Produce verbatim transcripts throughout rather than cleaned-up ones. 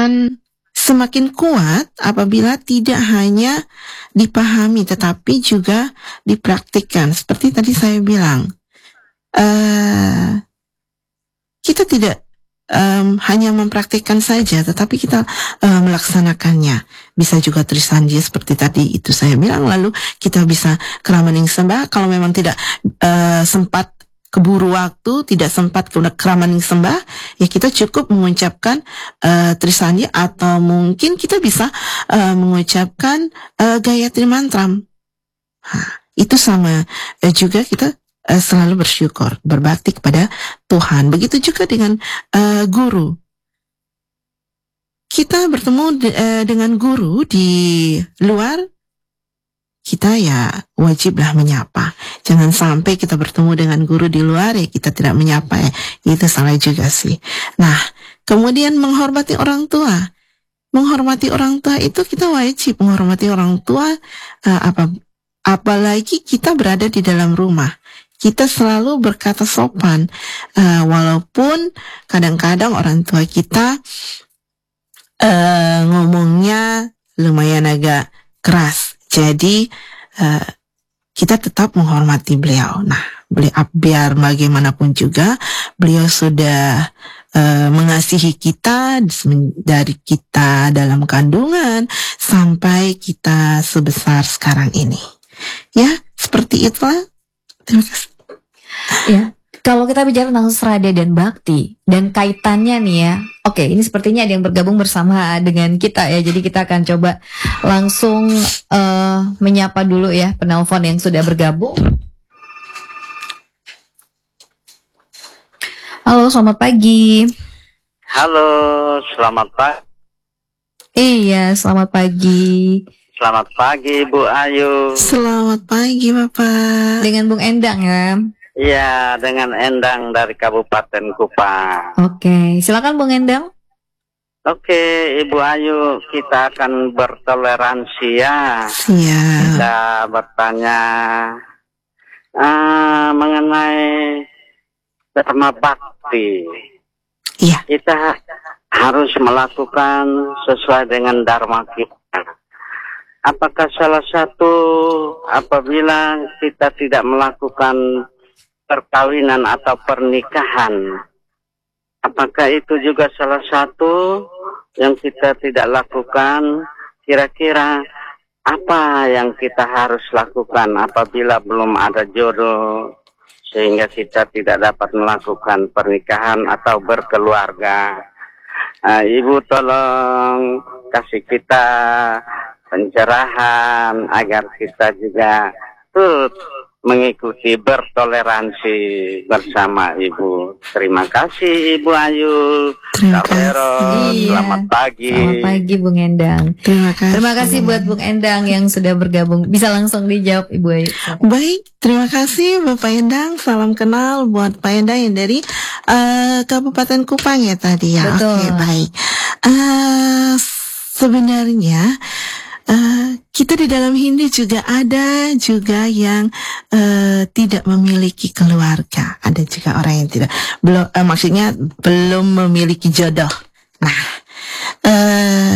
akan semakin kuat apabila tidak hanya dipahami tetapi juga dipraktikkan. Seperti tadi saya bilang, uh, kita tidak um, hanya mempraktikkan saja, tetapi kita uh, melaksanakannya. Bisa juga Trisandi seperti tadi itu saya bilang. Lalu kita bisa keramaning sembah kalau memang tidak uh, sempat, keburu waktu, tidak sempat ke keramaning sembah, ya kita cukup mengucapkan uh, Trisandi, atau mungkin kita bisa uh, mengucapkan uh, Gayatri Mantram. Nah, itu sama uh, juga kita uh, selalu bersyukur, berbakti kepada Tuhan. Begitu juga dengan uh, guru. Kita bertemu de- uh, dengan guru di luar, kita ya wajiblah menyapa. Jangan sampai kita bertemu dengan guru di luar ya kita tidak menyapa, ya. Itu salah juga sih. Nah, kemudian menghormati orang tua. Menghormati orang tua itu kita wajib menghormati orang tua, uh, apa apalagi kita berada di dalam rumah. Kita selalu berkata sopan, uh, walaupun kadang-kadang orang tua kita uh, ngomongnya lumayan agak keras. Jadi uh, kita tetap menghormati beliau. Nah, beliau biar bagaimanapun juga beliau sudah uh, mengasihi kita dari kita dalam kandungan sampai kita sebesar sekarang ini. Ya, seperti itulah. Terima kasih. Ya. Kalau kita bicara tentang serada dan bakti dan kaitannya nih ya, oke, ini sepertinya ada yang bergabung bersama dengan kita ya. Jadi kita akan coba langsung uh, menyapa dulu ya penelpon yang sudah bergabung. Halo, selamat pagi. Halo, selamat pagi. Iya, selamat pagi. Selamat pagi Bu Ayu. Selamat pagi Bapak. Dengan Bung Endang ya. Iya, dengan Endang dari Kabupaten Kupang. Oke, silakan Bung Endang. Oke, Ibu Ayu, kita akan bertoleransi ya. Iya. Kita bertanya uh, mengenai dharma bakti. Iya. Kita harus melakukan sesuai dengan dharma kita. Apakah salah satu apabila kita tidak melakukan perkawinan atau pernikahan, apakah itu juga salah satu yang kita tidak lakukan? Kira-kira apa yang kita harus lakukan apabila belum ada jodoh sehingga kita tidak dapat melakukan pernikahan atau berkeluarga? Uh, Ibu tolong kasih kita pencerahan agar kita juga turut mengikuti bertoleransi bersama Ibu. Terima kasih Ibu Ayu. Terima kasih. Iya. Selamat pagi. Selamat pagi Bung Endang. Terima kasih. Terima kasih buat Bung Endang yang sudah bergabung. Bisa langsung dijawab Ibu Ayu. Baik, terima kasih Bapak Endang. Salam kenal buat Pak Endang yang dari uh, Kabupaten Kupang ya tadi ya. Betul. Oke, baik. Uh, sebenarnya Uh, kita di dalam Hindu juga ada juga yang uh, tidak memiliki keluarga, ada juga orang yang tidak belum, uh, maksudnya belum memiliki jodoh. Nah, uh,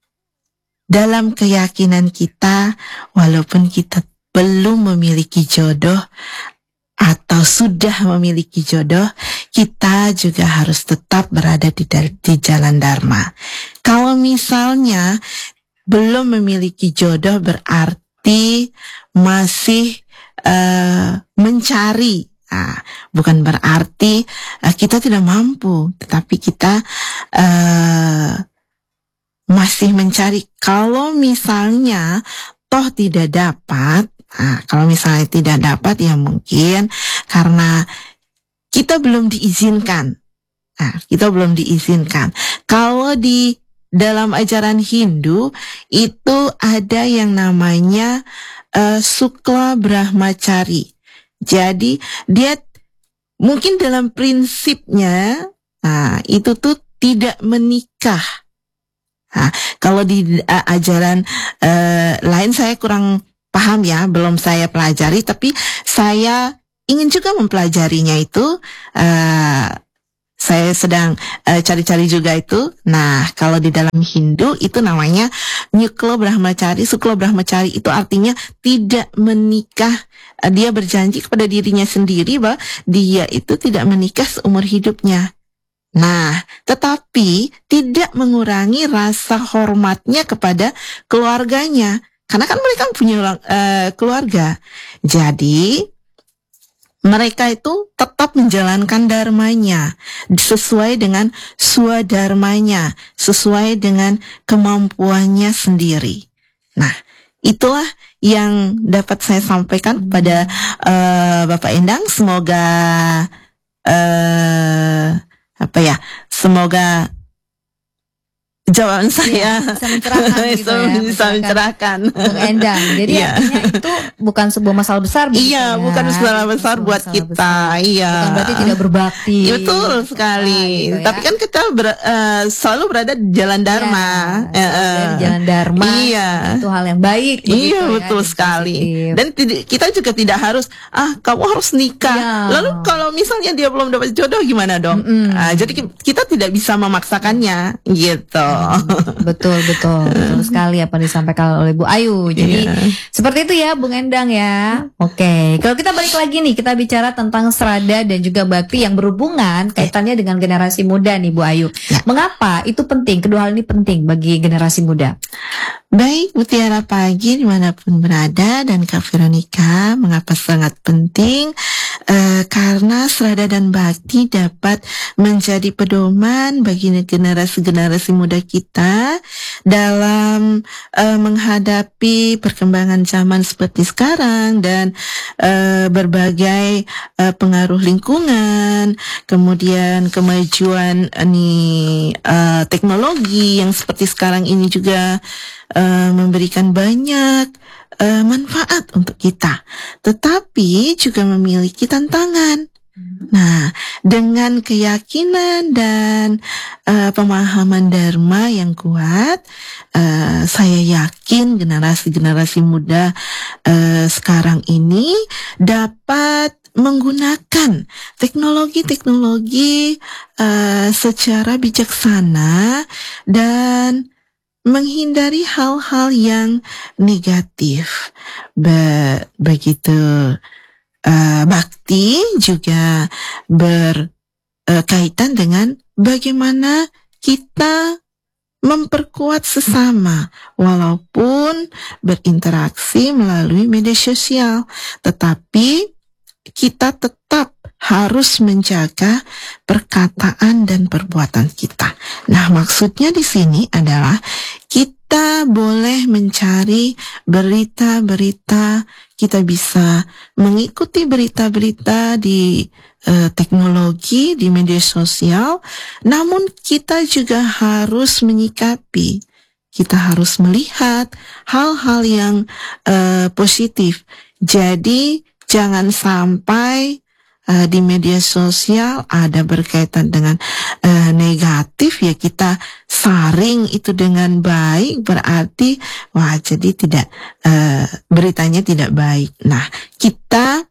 dalam keyakinan kita, walaupun kita belum memiliki jodoh atau sudah memiliki jodoh, kita juga harus tetap berada di, di jalan dharma. Kalau misalnya belum memiliki jodoh berarti masih uh, mencari. Nah, bukan berarti uh, kita tidak mampu, tetapi kita uh, masih mencari. Kalau misalnya toh tidak dapat, nah, kalau misalnya tidak dapat ya mungkin karena kita belum diizinkan. Nah, kita belum diizinkan. Kalau di dalam ajaran Hindu itu ada yang namanya uh, Sukla Brahmachari. Jadi dia mungkin dalam prinsipnya, nah itu tuh tidak menikah. Nah, kalau di uh, ajaran uh, lain saya kurang paham ya, belum saya pelajari, tapi saya ingin juga mempelajarinya itu. Uh, saya sedang uh, cari-cari juga itu. Nah, kalau di dalam Hindu itu namanya Nyuklo Brahmacari. Suklo Brahmacari itu artinya tidak menikah. Uh, dia berjanji kepada dirinya sendiri bahwa dia itu tidak menikah seumur hidupnya. Nah, tetapi tidak mengurangi rasa hormatnya kepada keluarganya. Karena kan mereka punya uh, keluarga. Jadi, mereka itu tetap menjalankan dharmanya sesuai dengan swadharmanya, sesuai dengan kemampuannya sendiri. Nah, itulah yang dapat saya sampaikan kepada uh, Bapak Endang. Semoga uh, apa ya? Semoga jawaban saya ya, bisa mencerahkan gitu ya, bisa mencerahkan Bung Endang. Jadi ya. artinya itu bukan sebuah masalah besar. Iya, ya. bukan masalah besar bukan buat masalah kita. Besar. Iya. Bukan berarti tidak berbakti. Ya, betul sekali. Nah, gitu ya. Tapi kan kita ber, uh, selalu berada di jalan dharma. Ya, uh, di jalan dharma. Iya. Itu hal yang baik. Iya, ya, betul sekali. Positif. Dan tidak, kita juga tidak harus ah kamu harus nikah. Ya. Lalu kalau misalnya dia belum dapat jodoh gimana dong? Mm-mm. Uh, jadi kita tidak bisa memaksakannya, gitu. Mm, betul, betul, betul sekali apa disampaikan oleh Bu Ayu. Jadi yeah. seperti itu ya, Bung Endang ya. Oke, okay. Kalau kita balik lagi nih, kita bicara tentang Srada dan juga Bakti yang berhubungan kaitannya dengan generasi muda nih, Bu Ayu. Yeah. Mengapa itu penting? Kedua hal ini penting bagi generasi muda. Baik, Mutiara Pagi dimanapun berada dan Kak Veronica, mengapa sangat penting? E, karena Srada dan Bakti dapat menjadi pedoman bagi generasi-generasi muda kita dalam e, menghadapi perkembangan zaman seperti sekarang dan e, berbagai e, pengaruh lingkungan, kemudian kemajuan ini e, teknologi yang seperti sekarang ini juga Uh, memberikan banyak uh, manfaat untuk kita, tetapi juga memiliki tantangan. Nah, dengan keyakinan dan uh, pemahaman dharma yang kuat, uh, saya yakin generasi-generasi muda uh, sekarang ini dapat menggunakan teknologi-teknologi uh, secara bijaksana dan menghindari hal-hal yang negatif. Be- begitu uh, Bakti juga berkaitan uh, dengan bagaimana kita memperkuat sesama walaupun berinteraksi melalui media sosial, tetapi kita tetap harus menjaga perkataan dan perbuatan kita. Nah, maksudnya di sini adalah kita boleh mencari berita-berita, kita bisa mengikuti berita-berita di uh, teknologi, di media sosial, namun kita juga harus menyikapi, kita harus melihat hal-hal yang uh, positif. Jadi, jangan sampai Uh, di media sosial ada berkaitan dengan uh, negatif, ya kita saring itu dengan baik, berarti wah jadi tidak uh, beritanya tidak baik. Nah, kita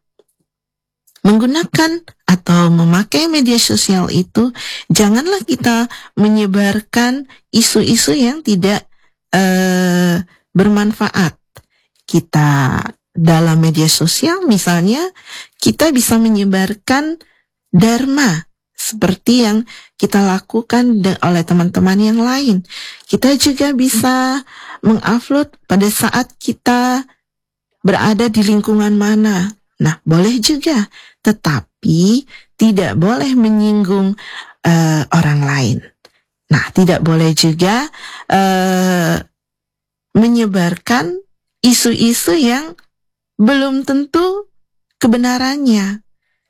menggunakan atau memakai media sosial itu janganlah kita menyebarkan isu-isu yang tidak uh, bermanfaat. Kita dalam media sosial misalnya kita bisa menyebarkan dharma seperti yang kita lakukan de- oleh teman-teman yang lain. Kita juga bisa mengupload pada saat kita berada di lingkungan mana. Nah, boleh juga, tetapi tidak boleh menyinggung uh, orang lain. Nah, tidak boleh juga uh, menyebarkan isu-isu yang belum tentu kebenarannya.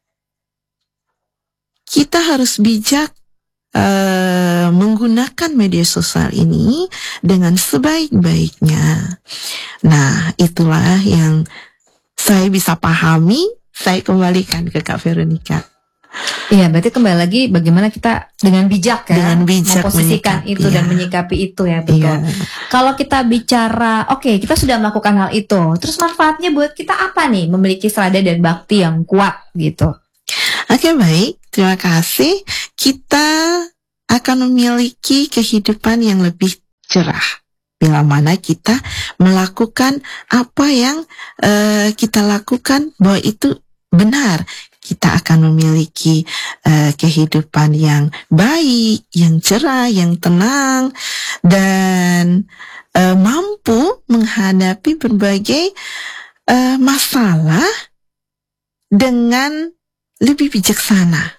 Kita harus bijak uh, menggunakan media sosial ini dengan sebaik-baiknya. Nah, itulah yang saya bisa pahami. Saya kembalikan ke Kak Veronica. Iya, berarti kembali lagi bagaimana kita dengan bijak ya, dengan bijak memposisikan menyikapi, itu ya. dan menyikapi itu ya, betul. Iya. Kalau kita bicara, oke, okay, kita sudah melakukan hal itu, terus manfaatnya buat kita apa nih? Memiliki Srada dan Bakti yang kuat gitu. Oke, baik. Terima kasih. Kita akan memiliki kehidupan yang lebih cerah bila mana kita melakukan apa yang uh, kita lakukan bahwa itu benar. Kita akan memiliki uh, kehidupan yang baik, yang cerah, yang tenang, dan uh, mampu menghadapi berbagai uh, masalah dengan lebih bijaksana.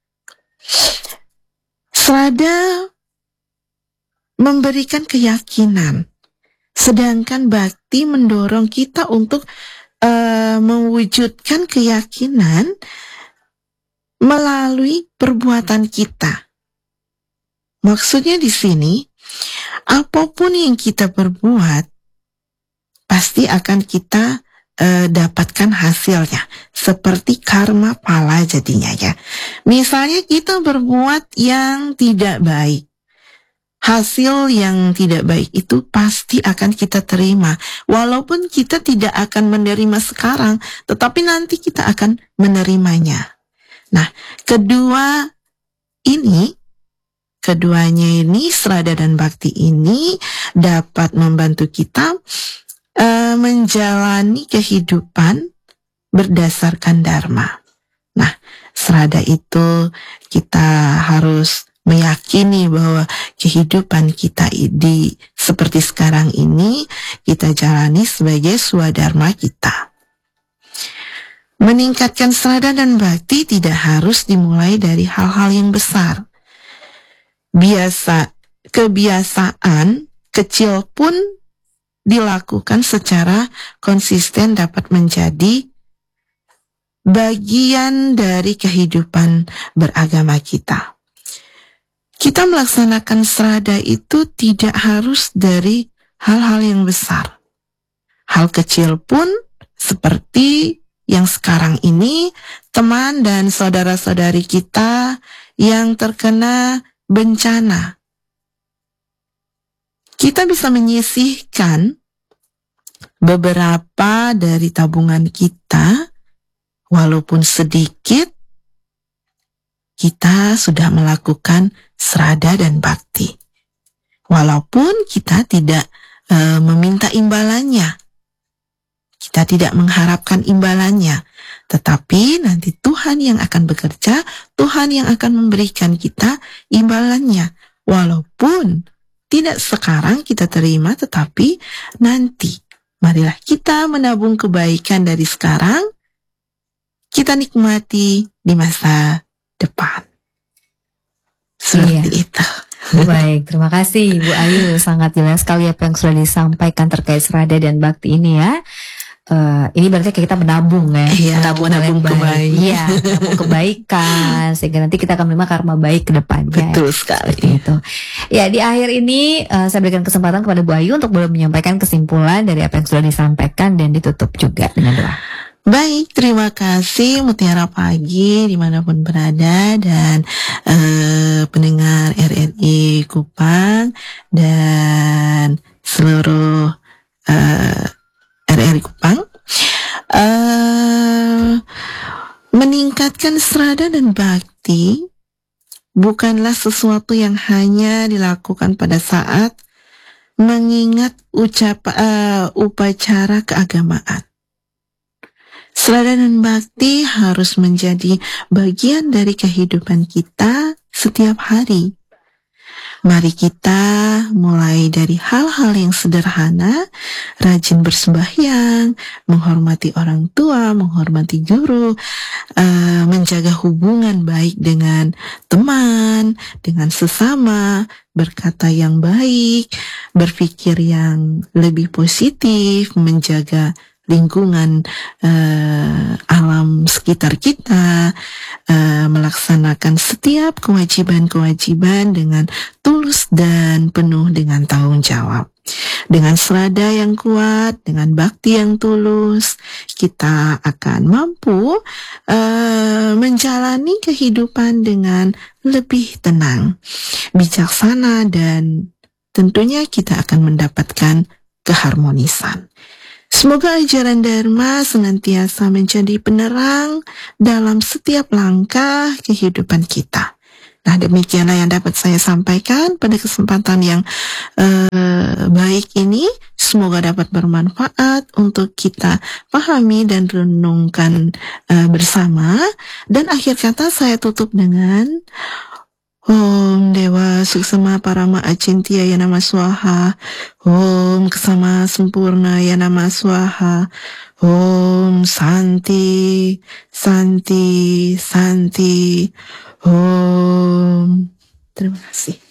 Selada memberikan keyakinan, sedangkan bakti mendorong kita untuk uh, mewujudkan keyakinan melalui perbuatan kita. Maksudnya di sini, apapun yang kita perbuat, pasti akan kita Uh, dapatkan hasilnya, seperti karma pala jadinya ya. Misalnya kita berbuat yang tidak baik, hasil yang tidak baik itu pasti akan kita terima, walaupun kita tidak akan menerima sekarang, tetapi nanti kita akan menerimanya. Nah, kedua ini keduanya ini, Srada dan Bakti ini dapat membantu kita Uh, menjalani kehidupan berdasarkan dharma. Nah, Srada itu kita harus meyakini bahwa kehidupan kita di seperti sekarang ini kita jalani sebagai swadharma kita. Meningkatkan Srada dan Bakti tidak harus dimulai dari hal-hal yang besar. Biasa, kebiasaan kecil pun dilakukan secara konsisten dapat menjadi bagian dari kehidupan beragama kita. Kita melaksanakan Srada itu tidak harus dari hal-hal yang besar. Hal kecil pun seperti yang sekarang ini, teman dan saudara-saudari kita yang terkena bencana. Kita bisa menyisihkan beberapa dari tabungan kita, walaupun sedikit, kita sudah melakukan Srada dan Bakti. Walaupun kita tidak e, meminta imbalannya, kita tidak mengharapkan imbalannya, tetapi nanti Tuhan yang akan bekerja, Tuhan yang akan memberikan kita imbalannya. Walaupun tidak sekarang kita terima, tetapi nanti. Marilah kita menabung kebaikan dari sekarang, kita nikmati di masa depan. Seperti iya. itu. Baik, terima kasih Ibu Ayu. Sangat jelas sekali apa yang sudah disampaikan terkait Srada dan Bakti ini ya. Uh, ini berarti kita menabung ya, iya, menabung, menabung kebaikan, iya, menabung kebaikan, sehingga nanti kita akan menerima karma baik ke depannya. Betul sekali. Itu. Ya, di akhir ini uh, saya berikan kesempatan kepada Bu Ayu untuk boleh menyampaikan kesimpulan dari apa yang sudah disampaikan dan ditutup juga dengan doa. Baik, terima kasih Mutiara Pagi dimanapun berada dan uh, pendengar R R I Kupang dan seluruh uh, R R I Kupang, uh, meningkatkan Srada dan Bakti bukanlah sesuatu yang hanya dilakukan pada saat mengingat ucap uh, upacara keagamaan. Srada dan Bakti harus menjadi bagian dari kehidupan kita setiap hari. Mari kita mulai dari hal-hal yang sederhana, rajin bersembahyang, menghormati orang tua, menghormati guru, uh, menjaga hubungan baik dengan teman, dengan sesama, berkata yang baik, berpikir yang lebih positif, menjaga lingkungan uh, alam sekitar kita, uh, melaksanakan setiap kewajiban-kewajiban dengan tulus dan penuh dengan tanggung jawab. Dengan Srada yang kuat, dengan bakti yang tulus, kita akan mampu uh, menjalani kehidupan dengan lebih tenang, bijaksana, dan tentunya kita akan mendapatkan keharmonisan. Semoga ajaran Dharma senantiasa menjadi penerang dalam setiap langkah kehidupan kita. Nah, demikianlah yang dapat saya sampaikan pada kesempatan yang uh, baik ini. Semoga dapat bermanfaat untuk kita pahami dan renungkan uh, bersama. Dan akhir kata saya tutup dengan Om Dewa Suksema Parama Acintya Ya Nama Swaha. Om Kesama Sempurna Ya Nama Swaha. Om Santi, Santi, Santi. Om. Terima kasih.